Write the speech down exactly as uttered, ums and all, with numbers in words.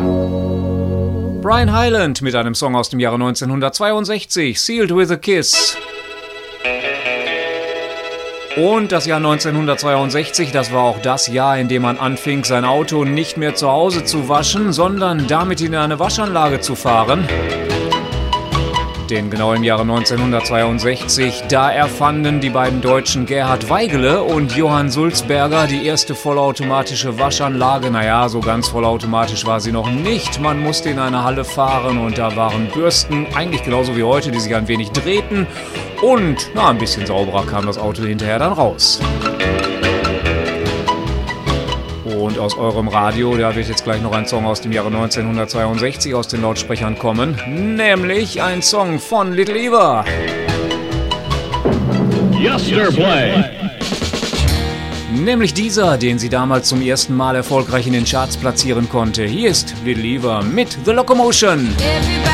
Brian Hyland mit einem Song aus dem Jahre neunzehnhundertzweiundsechzig, Sealed with a Kiss. Und das Jahr neunzehnhundertzweiundsechzig, das war auch das Jahr, in dem man anfing, sein Auto nicht mehr zu Hause zu waschen, sondern damit in eine Waschanlage zu fahren. Denn genau im Jahre neunzehnhundertzweiundsechzig, da erfanden die beiden Deutschen Gerhard Weigele und Johann Sulzberger die erste vollautomatische Waschanlage. Naja, so ganz vollautomatisch war sie noch nicht. Man musste in eine Halle fahren und da waren Bürsten, eigentlich genauso wie heute, die sich ein wenig drehten. Und na, ein bisschen sauberer kam das Auto hinterher dann raus. Und aus eurem Radio, da wird jetzt gleich noch ein Song aus dem Jahre neunzehnhundertzweiundsechzig aus den Lautsprechern kommen, nämlich ein Song von Little Eva. Yesterplay. Nämlich dieser, den sie damals zum ersten Mal erfolgreich in den Charts platzieren konnte. Hier ist Little Eva mit The Locomotion.